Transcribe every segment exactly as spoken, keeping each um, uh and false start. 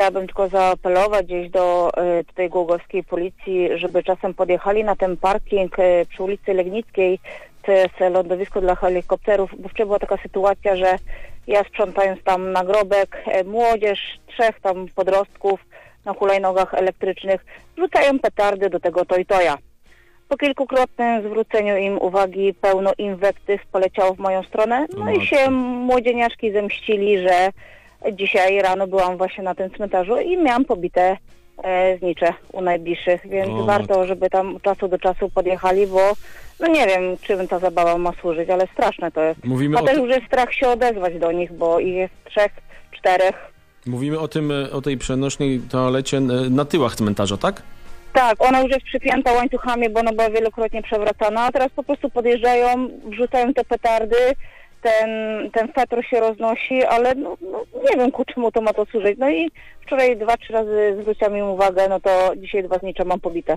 chciałabym tylko zaapelować gdzieś do y, tutaj głogowskiej policji, żeby czasem podjechali na ten parking y, przy ulicy Legnickiej, to jest lądowisko dla helikopterów, bo wczoraj była taka sytuacja, że ja sprzątając tam nagrobek, y, młodzież, trzech tam podrostków na hulajnogach elektrycznych rzucają petardy do tego toj-toja. Po kilkukrotnym zwróceniu im uwagi pełno inwektyw poleciało w moją stronę, no no i się młodzieniaszki zemścili, że dzisiaj rano byłam właśnie na tym cmentarzu i miałam pobite e, znicze u najbliższych, więc o, warto, żeby tam od czasu do czasu podjechali, bo no nie wiem, czym ta zabawa ma służyć, ale straszne to jest. Mówimy A o też ty- już jest strach się odezwać do nich, bo ich jest trzech, czterech. Mówimy o tym, o tej przenośnej toalecie na tyłach cmentarza, tak? Tak, ona już jest przypięta łańcuchami, bo ona była wielokrotnie przewracana, a teraz po prostu podjeżdżają, wrzucają te petardy, ten, ten fetr się roznosi, ale no, no, nie wiem ku czemu to ma to służyć. No i wczoraj dwa, trzy razy zwróciłam im uwagę, no to dzisiaj dwa znicze mam pobite.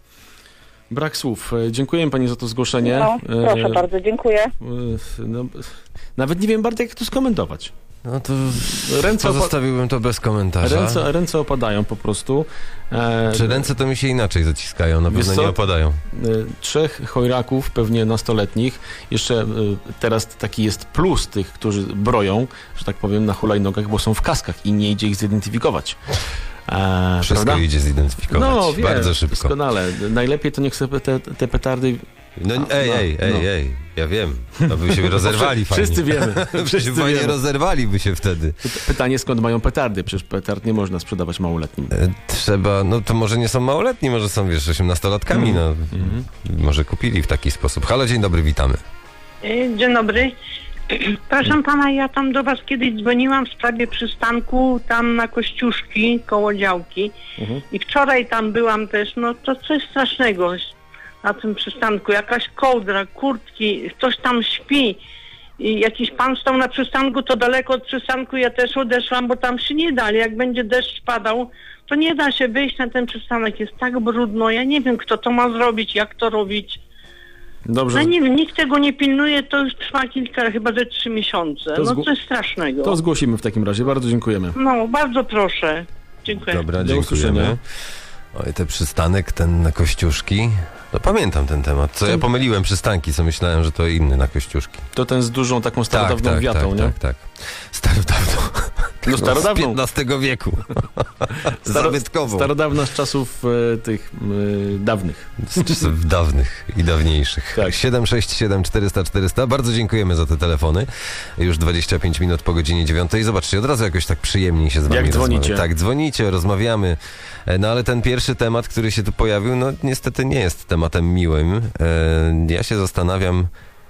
Brak słów. Dziękuję pani za to zgłoszenie. No, proszę e, bardzo, dziękuję. e, no, nawet nie wiem, Bartek, jak to skomentować. No to Ręce pozostawiłbym to bez komentarza. Ręce, ręce opadają po prostu. E, Czy ręce to mi się inaczej zaciskają, na Wiesz pewno co? nie opadają. e, trzech chojraków, pewnie nastoletnich. Jeszcze e, teraz taki jest plus tych, którzy broją, że tak powiem, na hulajnogach, bo są w kaskach i nie idzie ich zidentyfikować. E, Wszystko prawda? idzie zidentyfikować. No, wiem, bardzo szybko. doskonale. Najlepiej to niech sobie te, te petardy... No, A, ej, no, ej, ej, no. ej, ja wiem. To by się rozerwali fajnie. Wszyscy wiemy. Wszyscy fajnie wiemy. rozerwaliby się wtedy. Pytanie, skąd mają petardy? Przecież petard nie można sprzedawać małoletnim. E, Trzeba, no to może nie są małoletni, może są, wiesz, osiemnastolatkami, Mm. no. Mhm. Może kupili w taki sposób. Halo, dzień dobry, witamy. Dzień dobry. Proszę pana, ja tam do was kiedyś dzwoniłam w sprawie przystanku tam na Kościuszki koło działki Mhm. i wczoraj tam byłam też, no to coś strasznego na tym przystanku, jakaś kołdra, kurtki, ktoś tam śpi i jakiś pan stał na przystanku, to daleko od przystanku ja też odeszłam, bo tam się nie da, ale jak będzie deszcz padał, to nie da się wyjść na ten przystanek, jest tak brudno, ja nie wiem kto to ma zrobić, jak to robić. Dobrze. No nie wiem, nikt tego nie pilnuje, to już trwa kilka, chyba ze trzy miesiące. To No zgło- coś strasznego. To zgłosimy w takim razie. Bardzo dziękujemy. No, bardzo proszę. Dziękuję. Dobra, Do usłyszenia. dziękujemy. Oj, ten przystanek, ten na Kościuszki. No pamiętam ten temat. Co ja pomyliłem przystanki, co myślałem, że to inny na Kościuszki. To ten z dużą taką starodawną tak, wiatą, tak, nie? tak, tak. Starodawną. No Z starodawną. piętnastego wieku. Zabytkową. Starodawna z czasów e, tych e, dawnych. Z czasów dawnych i dawniejszych. Tak. siedem sześć siedem czterysta czterysta. Bardzo dziękujemy za te telefony. Już dwadzieścia pięć minut po godzinie dziewiątej. Zobaczcie, od razu jakoś tak przyjemniej się z wami Jak dzwonicie. rozmawia. Tak, dzwonicie, rozmawiamy. E, No ale ten pierwszy temat, który się tu pojawił, no niestety nie jest tematem miłym. E, Ja się zastanawiam,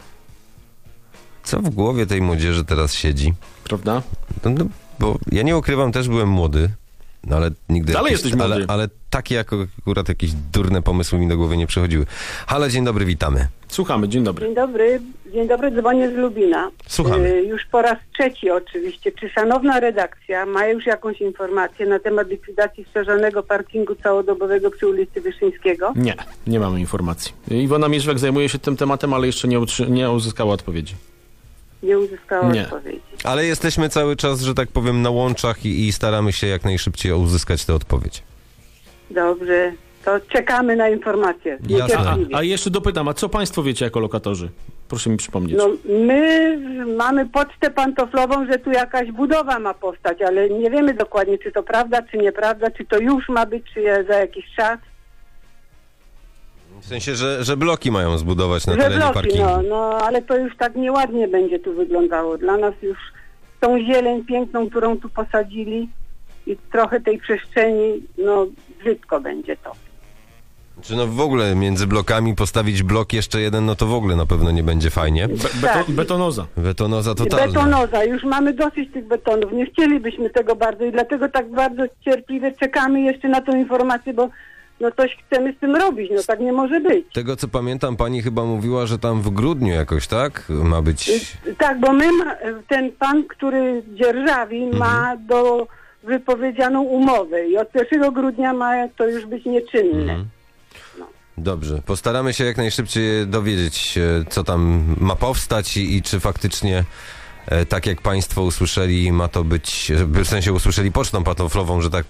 co w głowie tej młodzieży teraz siedzi. Prawda? No, no, bo ja nie ukrywam, też byłem młody, no ale nigdy... Dalej jakieś, jesteś młody. Ale, ale takie jako akurat jakieś durne pomysły mi do głowy nie przychodziły. Halo, dzień dobry, witamy. Słuchamy, dzień dobry. Dzień dobry, dzień dobry, dzwonię z Lubina. Słuchamy. Y, już po raz trzeci oczywiście. Czy szanowna redakcja ma już jakąś informację na temat likwidacji strzeżonego parkingu całodobowego przy ulicy Wyszyńskiego? Nie, nie mamy informacji. Iwona Mierzwek zajmuje się tym tematem, ale jeszcze nie, utrzy- nie uzyskała odpowiedzi. Nie uzyskała Nie. odpowiedzi. Ale jesteśmy cały czas, że tak powiem, na łączach i, i staramy się jak najszybciej uzyskać tę odpowiedź. Dobrze, to czekamy na informację. Jasne. A, Niecierpliwie. a jeszcze dopytam, a co państwo wiecie jako lokatorzy? Proszę mi przypomnieć. No, my mamy pocztę pantoflową, że tu jakaś budowa ma powstać, ale nie wiemy dokładnie, czy to prawda, czy nieprawda, czy to już ma być, czy za jakiś czas. W sensie, że, że bloki mają zbudować na Że terenie bloki, parkingu. no, no, ale to już tak nieładnie będzie tu wyglądało. Dla nas już tą zieleń piękną, którą tu posadzili i trochę tej przestrzeni, no brzydko będzie to. Czy no w ogóle między blokami postawić blok jeszcze jeden, no to w ogóle na pewno nie będzie fajnie. Be- beto- tak. betonoza. Betonoza totalna. Betonoza, już mamy dosyć tych betonów, nie chcielibyśmy tego bardzo i dlatego tak bardzo cierpliwie czekamy jeszcze na tą informację, bo no coś chcemy z tym robić, no tak nie może być. Tego co pamiętam, pani chyba mówiła, że tam w grudniu jakoś, tak? Ma być... Y, Tak, bo my, ma, ten pan, który dzierżawi, ma do wypowiedzianą umowę i od pierwszego grudnia ma to już być nieczynne. Mhm. Dobrze, postaramy się jak najszybciej dowiedzieć się, co tam ma powstać i, i czy faktycznie, e, tak jak państwo usłyszeli, ma to być, w sensie usłyszeli pocztą pantoflową, że tak